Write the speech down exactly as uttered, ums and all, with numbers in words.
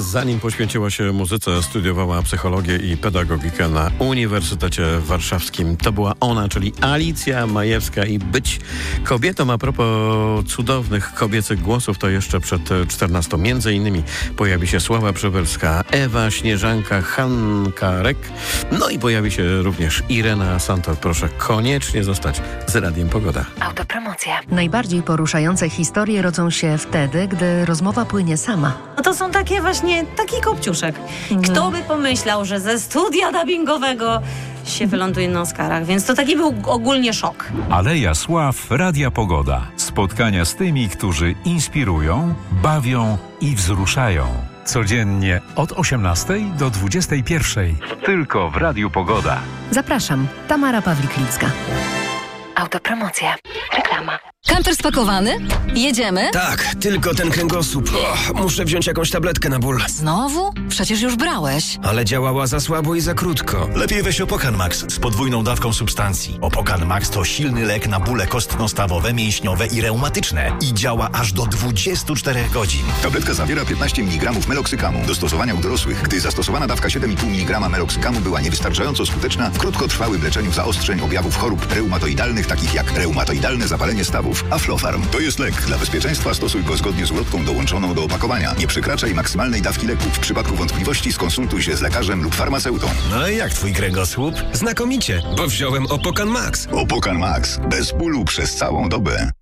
Zanim poświęciła się muzyce, studiowała psychologię i pedagogikę na Uniwersytecie Warszawskim. To była ona, czyli Alicja Majewska. I być kobietą, a propos cudownych kobiecych głosów, to jeszcze przed czternastą między innymi pojawi się Sława Przybylska, Ewa Śnieżanka, Hanka Rek, no i pojawi się również Irena Santor. Proszę koniecznie zostać z Radiem Pogoda. Autopromocja. Najbardziej poruszające historie rodzą się wtedy, gdy rozmowa płynie sama. No to są takie właśnie, taki kopciuszek. Kto by pomyślał, że ze studia dubbingowego się wyląduje na Oscarach, więc to taki był ogólnie szok. Aleja Sław, Radia Pogoda. Spotkania z tymi, którzy inspirują, bawią i wzruszają. Codziennie od osiemnastej do dwudziestej pierwszej. Tylko w Radiu Pogoda. Zapraszam, Tamara Pawlik-Licka. Autopromocja. Reklama. Kamper spakowany? Jedziemy? Tak, tylko ten kręgosłup. O, muszę wziąć jakąś tabletkę na ból. Znowu? Przecież już brałeś. Ale działała za słabo i za krótko. Lepiej weź Opokan Max z podwójną dawką substancji. Opokan Max to silny lek na bóle kostno-stawowe, mięśniowe i reumatyczne. I działa aż do dwudziestu czterech godzin. Tabletka zawiera piętnaście miligramów meloksykamu. Do stosowania u dorosłych, gdy zastosowana dawka siedem i pół miligrama meloksykamu była niewystarczająco skuteczna w krótkotrwałym leczeniu zaostrzeń objawów chorób reumatoidalnych, takich jak reumatoidalne zapalenie stawów. Aflofarm to jest lek. Dla bezpieczeństwa stosuj go zgodnie z ulotką dołączoną do opakowania. Nie przekraczaj maksymalnej dawki leku. W przypadku wątpliwości skonsultuj się z lekarzem lub farmaceutą. No i jak twój kręgosłup? Znakomicie, bo wziąłem Opokan Max. Opokan Max. Bez bólu przez całą dobę.